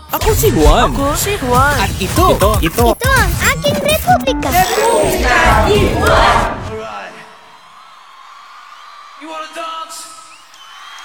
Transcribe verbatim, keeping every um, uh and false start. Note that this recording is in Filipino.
Ako si Juan. Ako si Juan. At ito, ito, ito. Ito ang aking republika. Alright. You wanna die?